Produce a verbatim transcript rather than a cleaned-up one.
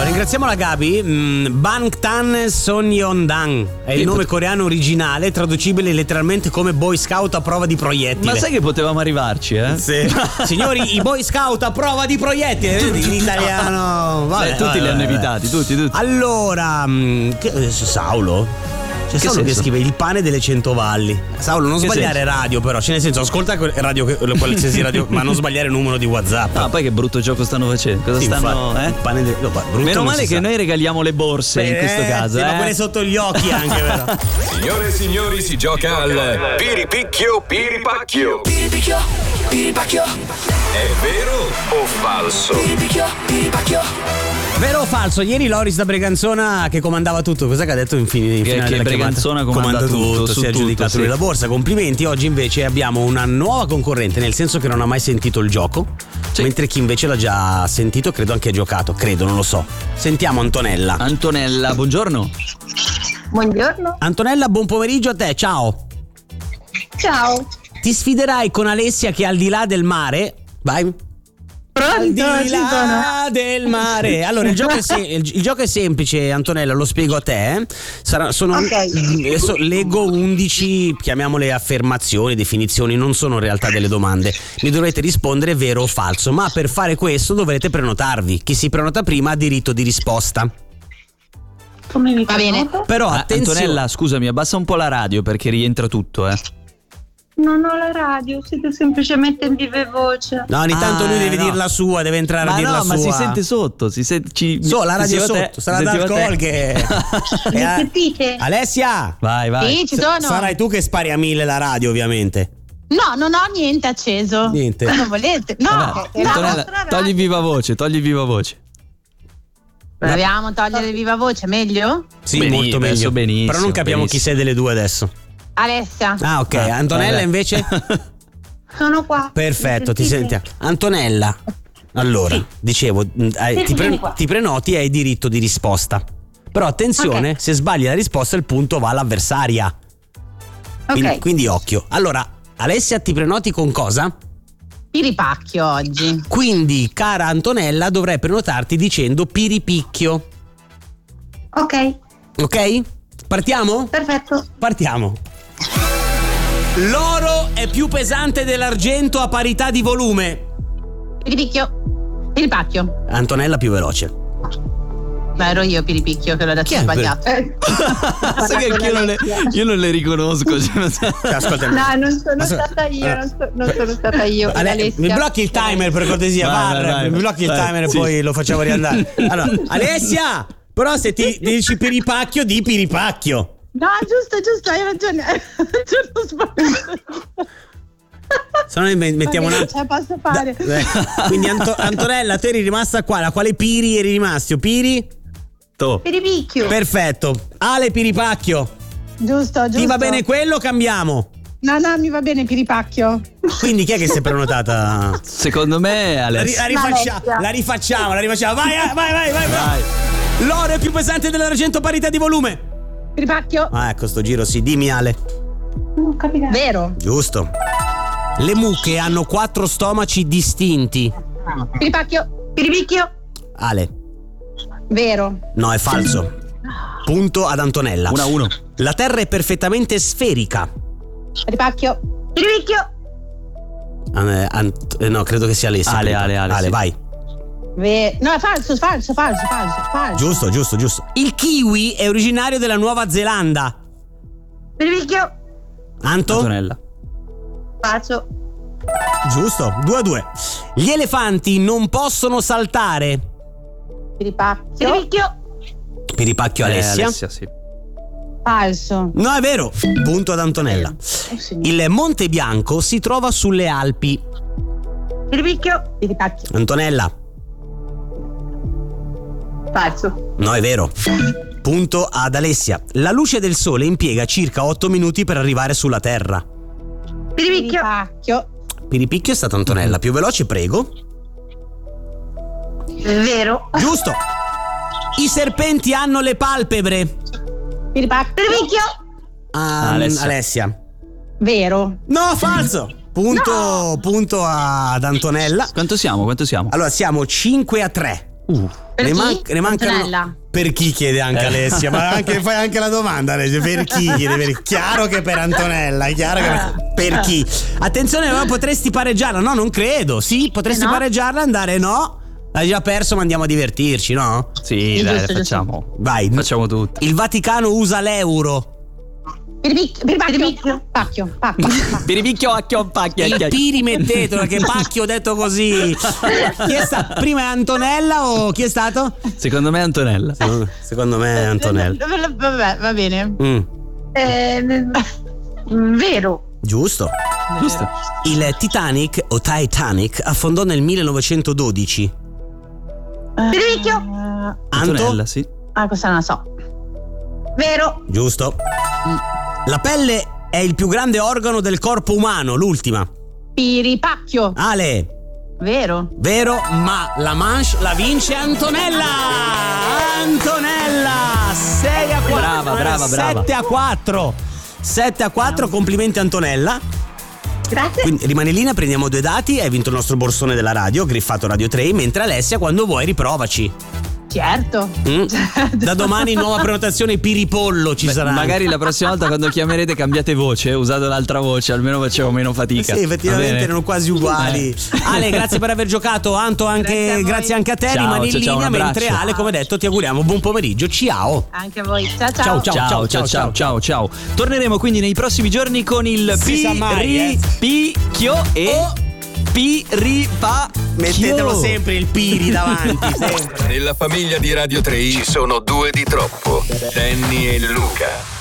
ringraziamo la Gabi. mm, Bangtan Sonyeondan è il Che nome pot- coreano originale, traducibile letteralmente come Boy Scout a prova di proiettile. Ma sai che potevamo arrivarci, eh? Sì. Signori, i Boy Scout a prova di proiettile in italiano. Vabbè, Beh, tutti vabbè, li hanno vabbè. evitati, tutti, tutti. Allora, mm, che, eh, Saulo? C'è Che Saulo che senso? scrive il pane delle cento valli. Saulo, non Che sbagliare senso? radio, però. Cioè, nel senso, ascolta quel radio, qualsiasi radio, ma non sbagliare il numero di WhatsApp. Ah, poi che brutto gioco stanno facendo? Cosa Sì, stanno, infatti, eh? il pane de- no, ma brutto Meno non male si che sa. noi regaliamo le borse in Eh, questo caso, sì, eh? ma quelle sotto gli occhi anche, vero? Signore e signori, si gioca al Piripicchio Piripacchio. Piripicchio, piripacchio, È vero o falso? piripicchio, piripacchio. Vero o falso? Ieri Loris da Breganzona che comandava tutto. Cos'è che ha detto in fine? In Che- finale che della chiamata? Breganzona comanda tutto, su si è tutto, aggiudicato sì. lui la borsa. Complimenti. Oggi invece abbiamo una nuova concorrente, nel senso che non ha mai sentito il gioco, Sì. mentre chi invece l'ha già sentito credo anche giocato. Credo, non lo so. Sentiamo Antonella. Antonella, buongiorno. Buongiorno. Antonella, buon pomeriggio a te. Ciao. Ciao. Ti sfiderai con Alessia che è al di là del mare. Vai. Al di Pronto? Ci sono. là del mare. Allora il gioco, è se- il, il gioco è semplice, Antonella, lo spiego a te. eh. Sarà, sono, Ok. adesso leggo undici, chiamiamole affermazioni, definizioni, non sono in realtà delle domande. Mi dovrete rispondere vero o falso, ma per fare questo dovrete prenotarvi. Chi si prenota prima ha diritto di risposta. Come mi Va bene. prenoto? Però Ah, attenzione. Antonella, scusami, abbassa un po' la radio perché rientra tutto, eh. Non ho la radio, siete semplicemente in viva voce. No, ogni tanto Ah, lui deve no. dire la sua, deve entrare Ma a dire no, la ma sua. si sente sotto, si sente ci So, la radio sentiva sotto, te, sarà sentiva d'alcol te. che. Mi E a- sentite? Alessia! Vai, vai. Sì, ci sono. Sarai tu che spari a mille la radio, ovviamente. No, non ho niente acceso. Niente. Non volete? No, Vabbè, è la Antonella, vostra radio. togli viva voce, togli viva voce. Proviamo a togliere viva voce, meglio? Sì, Beni- molto adesso meglio. benissimo, Però non capiamo benissimo. chi sei delle due adesso. Alessia. Ah, ok. Ah, Antonella vabbè. invece? Sono qua. Perfetto, Mi ti sentite? senti. Antonella. Allora, Sì. dicevo, mh, hai- Sì, ti, sì, pre- vieni qua. ti prenoti e hai diritto di risposta. Però attenzione, Ok. se sbagli la risposta il punto va all'avversaria. Quindi, Ok. quindi occhio. Allora, Alessia, ti prenoti con cosa? Piripacchio oggi. Quindi, cara Antonella, dovrai prenotarti dicendo piripicchio. Ok, Ok? Partiamo? perfetto. Partiamo. L'oro è più pesante dell'argento a parità di volume. Piripicchio. Piripacchio. Antonella più veloce. Ma ero io Piripicchio che l'ho detto Chi è sbagliato. Eh, Sai che io non le, io non le riconosco. Cioè, non so- Cioè, ascolta. No, non sono Ascolta. stata io, Allora, non, so- non sono stata io. Ale- Alessia. mi blocchi il timer per cortesia, Vai, va, vai, rap, vai. mi blocchi il Vai, timer e sì. poi lo facciamo riandare. Allora, Alessia, però se ti dici piripacchio, di piripacchio. No, giusto, giusto, hai ragione. Hai ragione, ho sbagliato. Se no noi me- mettiamo Va una. bene, ce la posso fare. Eh, Quindi Anto- Antonella, tu eri rimasta qua, la quale Piri eri rimasto? Piri? To. Piripicchio. Perfetto. Ale piripacchio. Giusto, giusto. Ti va bene quello o cambiamo? No, no, mi va bene Piripacchio. Quindi chi è che si è prenotata? Secondo me La, ri- Alessia. la rifaccia- Alessia. la rifacciamo, la rifacciamo. Vai, vai, vai, vai, vai. Vai. L'oro è più pesante dell'argento a parità di volume. Piripacchio. Ah, ecco sto giro, sì. Dimmi Ale. Non capirà. Vero. Giusto. Le mucche hanno quattro stomaci distinti. Piripacchio. Piripicchio. Ale. Vero. No, è falso. Punto ad Antonella. uno a uno. La Terra è perfettamente sferica. Piripacchio. Piripicchio. Eh, Ant- eh, no, credo che sia Alessia. Ale, Ale, Ale, Ale, sì. vai. Ve- no, è falso, falso, falso, falso, falso. Giusto, giusto, giusto. Il kiwi è originario della Nuova Zelanda. Piripicchio. Anto? Antonella. Faccio. Giusto, due a due. Gli elefanti non possono saltare. Piripacchio. Piripicchio. Piripacchio Eh, Alessia. Alessia, sì. Falso. No, è vero. Punto ad Antonella. Il Monte Bianco si trova sulle Alpi. Piripicchio. Piripacchio. Antonella. Falso. No, è vero. Punto ad Alessia. La luce del sole impiega circa otto minuti per arrivare sulla Terra. Piripicchio. Piripacchio. Piripicchio è stata Antonella. Più veloce, prego. Vero. Giusto. I serpenti hanno le palpebre. Piripacchio. Piripicchio. Ah, Alessia. Alessia. Vero. No, falso. Punto, punto ad Antonella. Quanto siamo? Quanto siamo? Allora siamo cinque a tre. Uh, Per ne, chi? man- ne mancano. Antonella. Per chi chiede anche Alessia? Ma anche, fai anche la domanda, Alessia. Per chi chiede? Per... Chiaro che per Antonella, è chiaro che per, per chi? Attenzione, ma potresti pareggiarla? No, non credo. Sì, potresti Eh no? pareggiarla, andare no. Hai già perso, ma andiamo a divertirci, no? Sì, Sì, dai, giusto, facciamo. Vai. Facciamo tutto. Il Vaticano usa l'euro. Piripicchio, piripacchio, pacchio, pacchio. Piripicchio, acchio, pacchio. Il P rimettetelo, che pacchio ho detto così. Chi è stato? Prima è Antonella o chi è stato? Secondo me è Antonella. Secondo, secondo me è Antonella. Vabbè, va bene. Mm, Eh, vero. giusto. Giusto. Il Titanic o Titanic affondò nel millenovecentododici. Piripicchio. Eh, Antonella, sì. ah, questa non la so. Vero. Giusto. La pelle è il più grande organo del corpo umano, l'ultima. Piripacchio. Ale, Vero. vero, ma la manche la vince Antonella. Antonella, sei a quattro. Brava, brava, brava. sette a quattro. sette a quattro, complimenti Antonella. Grazie. Quindi rimane in linea, prendiamo due dati. Hai vinto il nostro borsone della radio, griffato Radio tre. Mentre Alessia, quando vuoi, riprovaci. Certo. Mm? Da domani nuova prenotazione Piripollo ci Beh, sarà. magari la prossima volta quando chiamerete cambiate voce, usate l'altra voce, almeno facciamo meno fatica. Sì, effettivamente Va bene? erano quasi uguali. Eh. Ale, grazie per aver giocato. Anto, anche Grazie a voi. grazie anche a te. Ciao, Rimani in ciao, ciao, linea, un mentre abbraccio. Ale, come detto, ti auguriamo buon pomeriggio. Ciao. Anche a voi. Ciao ciao. Ciao, ciao. Ciao, ciao, ciao, ciao, ciao. Torneremo quindi nei prossimi giorni con il Si sa mai, eh. Piripicchio e Oh. Piripa. Mettetelo sempre il Piri davanti, sempre. Nella famiglia di Radio tre ci sono due di troppo, Danny e Luca.